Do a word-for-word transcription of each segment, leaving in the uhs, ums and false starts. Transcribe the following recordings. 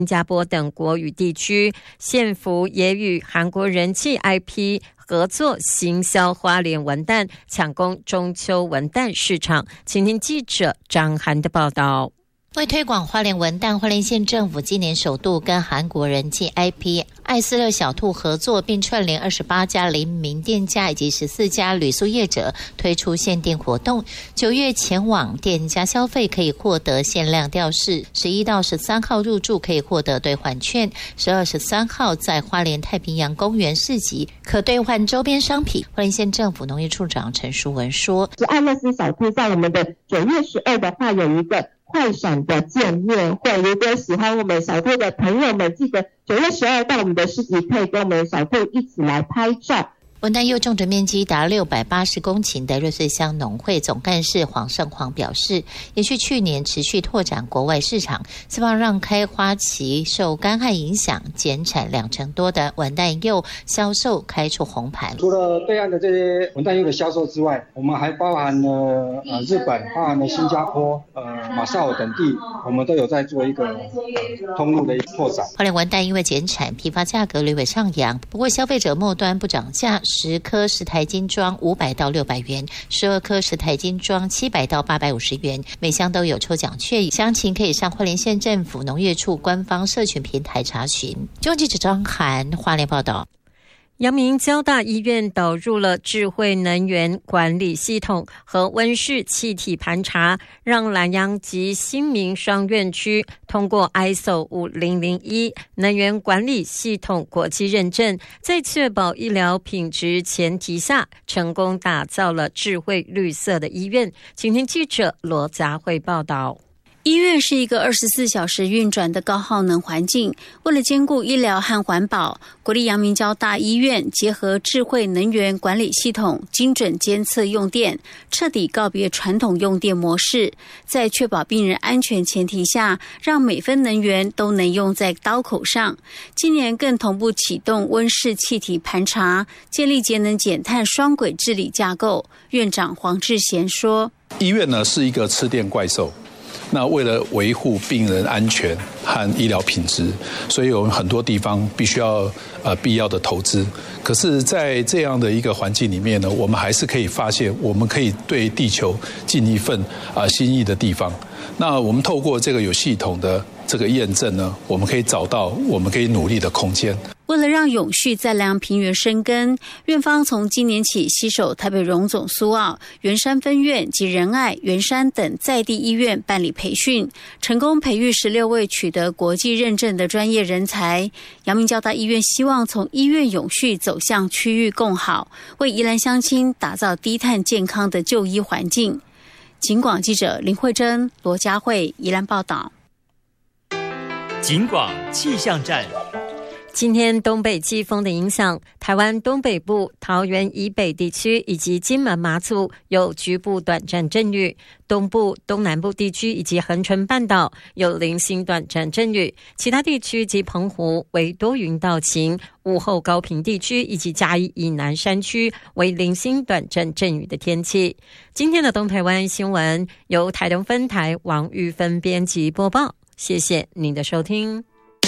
新加坡等国与地区，县府也与韩国人气 I P 合作行销花莲文旦，抢攻中秋文旦市场。请听记者张涵的报道。 为推广花莲文旦，花莲县政府今年首度跟韩国人气 I P 艾斯乐小兔合作，并串联二十八家联名店家以及十四家旅宿业者推出限定活动。九月前往店家消费可以获得限量吊饰，十一到十三号入住可以获得兑换券，十二、十三号在花莲太平洋公园市集可兑换周边商品。花莲县政府农业处长陈淑文说：“ 艾乐斯小兔在我们的九月十二的话有一个快闪的见面会，如果喜欢我们小兔的朋友们，记得九月十二到我们的市集，可以跟我们小兔一起来拍照。” 文旦柚种植面积达六百八十公顷的瑞穗乡农会总干事黄胜煌表示，延续去年持续拓展国外市场，希望让开花期受干旱影响减产两成多的文旦柚销售开出红盘。 除了对岸的这些文旦柚的销售之外，我们还包含了呃日本、包含了新加坡、呃马绍尔等地，我们都有在做一个、呃、通路的扩展。 花莲文旦因为减产，批发价格略微上扬，不过消费者末端不涨价。十颗十台精装五百到六百元，十二颗十台精装七百到八百五十元，每箱都有抽奖券，详情可以上花莲县政府农业处官方社群平台查询。中央记者张涵花莲报道。 阳明交大医院导入了智慧能源管理系统和温室气体盘查，让南洋及新民双院区通过 I S O 五零零一 能源管理系统国际认证，在确保医疗品质前提下，成功打造了智慧绿色的医院。请听记者罗佳慧报道。 医院是一个二十四小时运转的高耗能环境，为了兼顾医疗和环保，国立阳明交大医院结合智慧能源管理系统，精准监测用电，彻底告别传统用电模式，在确保病人安全前提下，让每分能源都能用在刀口上。今年更同步启动温室气体盘查，建立节能减碳双轨治理架构。院长黄志贤说：“ 医院呢是一个吃电怪兽。”那为了维护病人安全和医疗品质，所以我们很多地方必须要呃必要的投资。可是，在这样的一个环境里面呢，我们还是可以发现，我们可以对地球尽一份啊、呃、心意的地方。那我们透过这个有系统的这个验证呢，我们可以找到我们可以努力的空间。 为了让永续在良平原生根，院方从今年起携手台北荣总苏澳、圆山分院及仁爱、圆山等在地医院办理培训，成功培育十六位取得国际认证的专业人才。阳明交大医院希望从医院永续走向区域共好，为宜兰乡亲打造低碳健康的就医环境。警广记者林慧珍、罗佳慧宜兰报道。 警广气象站。 今天东北季风的影响，台湾东北部、桃园以北地区以及金门马祖有局部短暂阵雨，东部、东南部地区以及恒春半岛有零星短暂阵雨，其他地区及澎湖为多云到晴，午后高屏地区以及嘉义以南山区为零星短暂阵雨的天气。今天的东台湾新闻由台东分台王玉芬编辑播报，谢谢您的收听。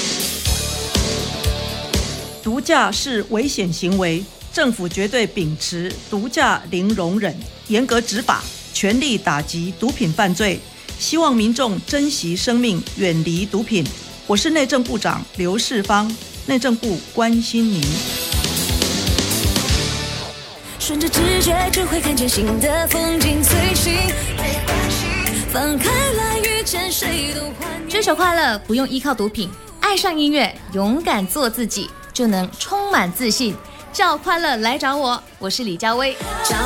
毒驾是危险行为，政府绝对秉持毒驾零容忍，严格执法，全力打击毒品犯罪。希望民众珍惜生命，远离毒品。我是内政部长刘世芳，内政部关心您。 顺着直觉就会看见新的风景，随心放开来遇见谁都欢迎。 追求快乐不用依靠毒品，爱上音乐，勇敢做自己，就能充满自信。叫快乐来找我，我是李佳薇。